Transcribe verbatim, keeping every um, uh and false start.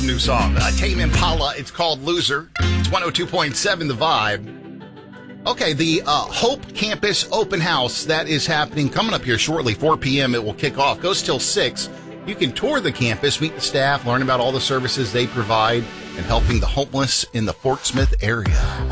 awesome new song. Uh, Tame Impala, it's called Loser. It's one oh two point seven The Vibe. Okay, the uh, Hope Campus Open House, that is happening coming up here shortly, four p.m. It will kick off. Goes till six. You can tour the campus, meet the staff, learn about all the services they provide, and helping the homeless in the Fort Smith area.